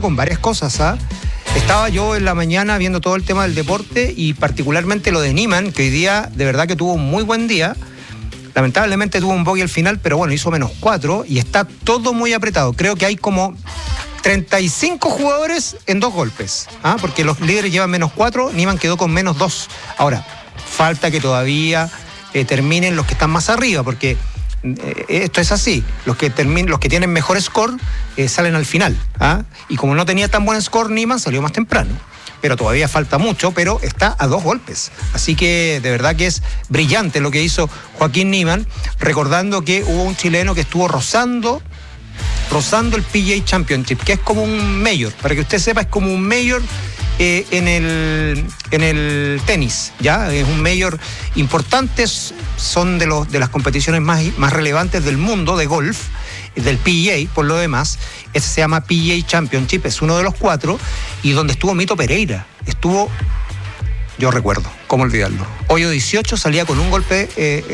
con varias cosas, ¿ah? Estaba yo en la mañana viendo todo el tema del deporte y particularmente lo de Niemann, que hoy día de verdad que tuvo un muy buen día. Lamentablemente tuvo un bogey al final, pero bueno, hizo -4 y está todo muy apretado. Creo que hay como 35 jugadores en 2 golpes, ¿ah? Porque los líderes llevan -4, Niemann quedó con -2. Ahora, falta que todavía terminen los que están más arriba, porque esto es así, los que tienen mejor score salen al final, ¿ah? Y como no tenía tan buen score, Niemann salió más temprano, pero todavía falta mucho, pero está a 2 golpes, así que de verdad que es brillante lo que hizo Joaquín Niemann, recordando que hubo un chileno que estuvo rozando el PGA Championship, que es como un mayor, para que usted sepa, es como un mayor en el tenis, ¿ya? Es un mayor importante, son de las competiciones más relevantes del mundo de golf, del PGA, por lo demás. Ese se llama PGA Championship, es uno de los 4, y donde estuvo Mito Pereira. Yo recuerdo, ¿cómo olvidarlo? Hoyo 18, salía con un golpe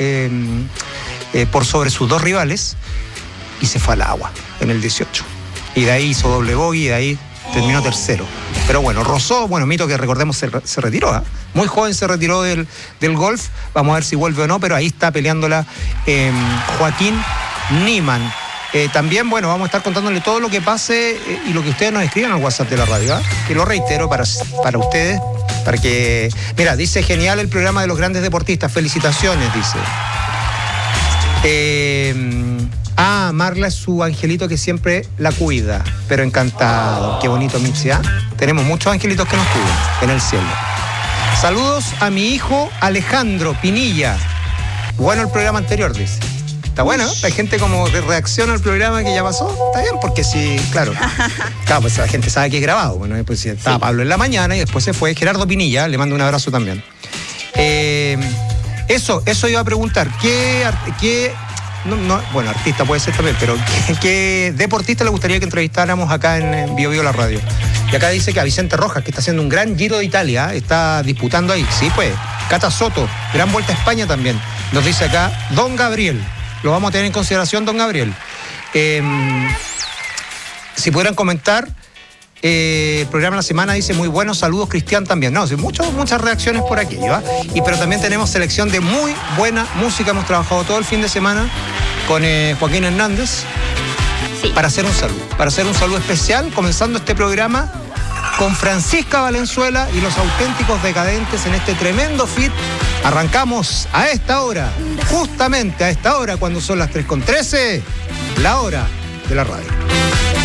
por sobre sus 2 rivales, y se fue al agua en el 18. Y de ahí hizo doble bogey y de ahí terminó tercero. Pero bueno, rozó, Mito, que recordemos se retiró, ¿eh? Muy joven se retiró del golf. Vamos a ver si vuelve o no, pero ahí está peleándola Joaquín Niemann. También, vamos a estar contándole todo lo que pase y lo que ustedes nos escriban al WhatsApp de la radio, ¿eh? Que lo reitero para ustedes, para que... Mira, dice, genial el programa de los grandes deportistas, felicitaciones, dice. Marla es su angelito que siempre la cuida, pero encantado. Qué bonito, Michi, ¿eh? Tenemos muchos angelitos que nos cuidan en el cielo. Saludos a mi hijo Alejandro Pinilla. Bueno el programa anterior, dice. Está bueno, ¿eh? Hay gente como que reacciona al programa que ya pasó. Está bien, porque sí, claro, pues la gente sabe que es grabado. Bueno, después estaba Pablo en la mañana y después se fue Gerardo Pinilla, le mando un abrazo también. Eso iba a preguntar. Bueno, artista puede ser también, pero ¿qué deportista le gustaría que entrevistáramos acá en Bio Bio la radio? Y acá dice que a Vicente Rojas, que está haciendo un gran Giro de Italia, está disputando ahí. Sí, pues. Cata Soto, gran Vuelta a España también. Nos dice acá Don Gabriel. Lo vamos a tener en consideración, Don Gabriel. Si pudieran comentar, el programa de la semana dice muy buenos saludos, Cristian también. No, sí, muchas reacciones por aquí, ¿va? Pero también tenemos selección de muy buena música. Hemos trabajado todo el fin de semana con Joaquín Hernández, sí, para hacer un saludo especial, comenzando este programa con Francisca Valenzuela y los Auténticos Decadentes en este tremendo feat. Arrancamos a esta hora, justamente a esta hora, cuando son las 3:13, la hora de la radio.